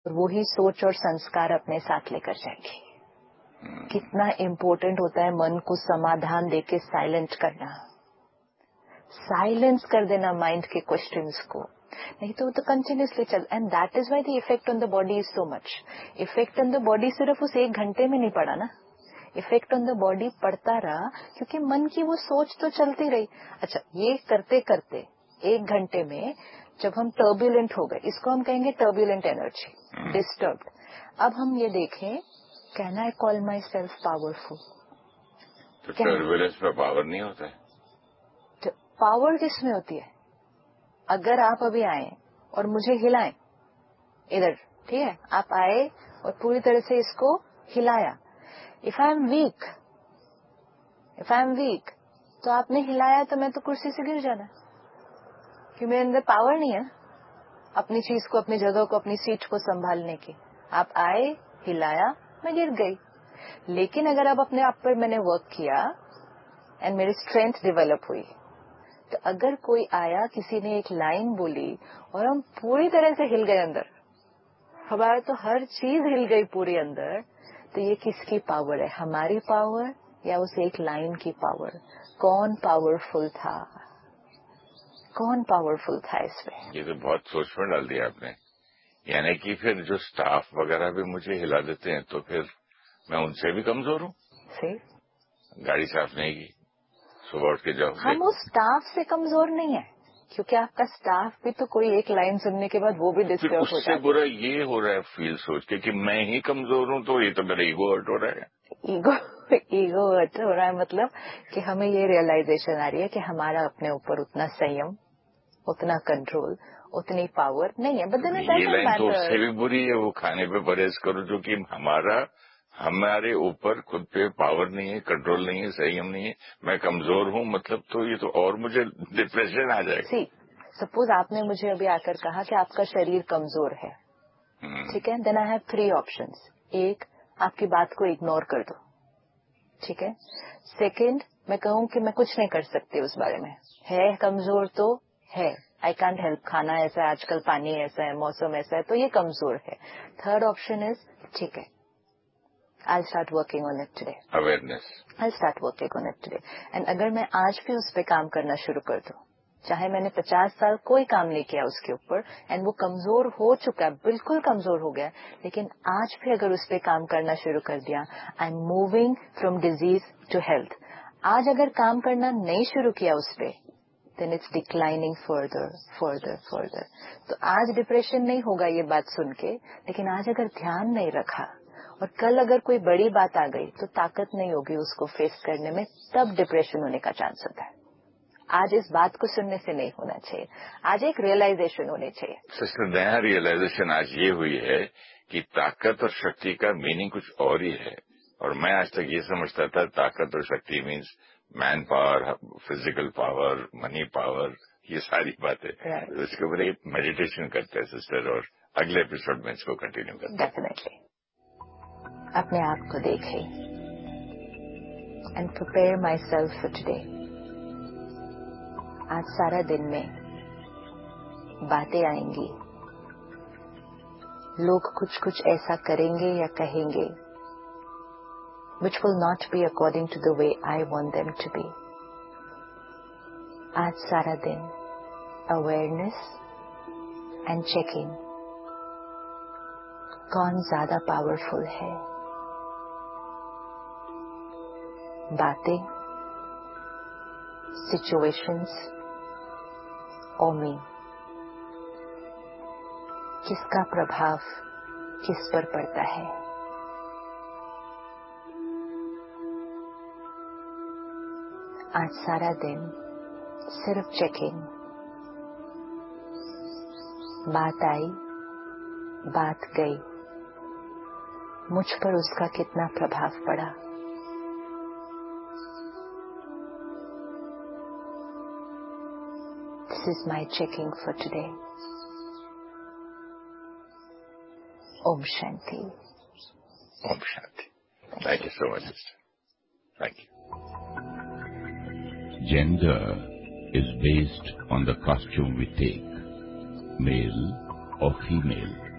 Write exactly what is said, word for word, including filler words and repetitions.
और वो ही सोच और संस्कार अपने साथ लेकर जाएंगे। कितना इम्पोर्टेंट होता है मन को समाधान देके साइलेंट करना, साइलेंस कर देना माइंड के क्वेश्चंस को, नहीं तो वो तो कंटिन्यूसली चल। And that is why the effect on the body is so much. Effect on the body सिर्फ उस एक घंटे में नहीं पड़ा ना, इफेक्ट ऑन द बॉडी पड़ता रहा क्योंकि मन की वो सोच तो चलती रही। अच्छा, ये करते करते एक घंटे में जब हम टर्ब्यूलेंट हो गए, इसको हम कहेंगे टर्ब्यूलेंट एनर्जी, डिस्टर्ब्ड। अब हम ये देखें, can I call my self powerful? तो टर्बुलेंस में पावर नहीं होता है। तो पावर किसमें होती है? अगर आप अभी आए और मुझे हिलाएं इधर, ठीक है, आप आए और पूरी तरह से इसको हिलाया, if I am weak, if I am weak तो आपने हिलाया तो मैं तो कुर्सी से गिर जाना, कि मेरे अंदर पावर नहीं है अपनी चीज को, अपनी जगह को, अपनी सीट को संभालने की। आप आए, हिलाया, मैं गिर गई। लेकिन अगर अब अपने आप पर मैंने वर्क किया एंड मेरी स्ट्रेंथ डेवलप हुई, तो अगर कोई आया, किसी ने एक लाइन बोली और हम पूरी तरह से हिल गए अंदर, हमारा तो हर चीज हिल गई पूरी अंदर, तो ये किसकी पावर है? हमारी पावर या उस एक लाइन की पावर? कौन पावरफुल था? कौन पावरफुल था इसमें? ये तो बहुत सोच में डाल दिया आपने। यानी कि फिर जो स्टाफ वगैरह भी मुझे हिला देते हैं तो फिर मैं उनसे भी कमजोर हूँ। सही। गाड़ी साफ नहीं की, सुबह उठ के जाओ। हम उस स्टाफ से कमजोर नहीं है, क्योंकि आपका स्टाफ भी तो कोई एक लाइन सुनने के बाद वो भी डिस्टर्ब हो जाता है। उससे बुरा ये हो रहा है फील सोच के कि मैं ही कमजोर हूँ, तो ये तो मेरा ईगो हर्ट हो रहा है। ईगो ईगो हर्ट हो रहा है मतलब कि हमें ये रियलाइजेशन आ रही है कि हमारा अपने ऊपर उतना संयम, उतना कंट्रोल, उतनी पावर नहीं है। बट ये लाइन तो उससे भी बुरी है, वो खाने पे परहेज करो, जो कि हमारा हमारे ऊपर खुद पे पावर नहीं है, कंट्रोल नहीं है, संयम नहीं है, मैं कमजोर हूँ, मतलब तो ये तो और मुझे डिप्रेशन आ जाएगा। सी सपोज आपने मुझे अभी आकर कहा कि आपका शरीर कमजोर है, ठीक है, then I have three options. एक, आपकी बात को इग्नोर कर दो, ठीक है। सेकंड, मैं कहूं कि मैं कुछ नहीं कर सकती उस बारे में, है कमजोर तो है, आई कांट हेल्प, खाना ऐसा है आजकल, पानी ऐसा है, मौसम ऐसा है, तो ये कमजोर है। थर्ड ऑप्शन इज, ठीक है, I start working on it today, awareness, I start working on it today. And अगर मैं आज भी उस पर काम करना शुरू कर दूं, चाहे मैंने पचास साल कोई काम नहीं किया उसके ऊपर, एंड वो कमजोर हो चुका है, बिल्कुल कमजोर हो गया, लेकिन आज भी अगर उस पर काम करना शुरू कर दिया, I am moving from disease to health. आज अगर काम करना नहीं शुरू किया उस पर, then it's declining further, further, further. तो आज डिप्रेशन नहीं होगा ये बात सुन के, लेकिन आज अगर ध्यान नहीं रखा और कल अगर कोई बड़ी बात आ गई तो ताकत नहीं होगी उसको फेस करने में, तब डिप्रेशन होने का चांस होता है। आज इस बात को सुनने से नहीं होना चाहिए, आज एक रियलाइजेशन होनी चाहिए। सिस्टर, नया रियलाइजेशन आज ये हुई है कि ताकत और शक्ति का मीनिंग कुछ और ही है। और मैं आज तक ये समझता था ताकत और शक्ति means man power, physical power, money power, ये सारी बातें। right. तो इसके ऊपर एक मेडिटेशन करते हैं सिस्टर, और अगले एपिसोड में इसको कंटिन्यू करते हैं। डेफिनेटली अपने आप को देखें and prepare my self for today. आज सारा दिन में बातें आएंगी, लोग कुछ कुछ ऐसा करेंगे या कहेंगे which will not be according to the way I want them to be. आज सारा दिन awareness and checking, कौन ज्यादा पावरफुल है, बातें, situations और me, किसका प्रभाव किस पर पड़ता है। आज सारा दिन सिर्फ चेकिंग, बात आई, बात गई, मुझ पर उसका कितना प्रभाव पड़ा। This is my checking for today. Om Shanti. Om Shanti. Thank you so much, sister. Thank you. Gender is based on the costume we take, male or female.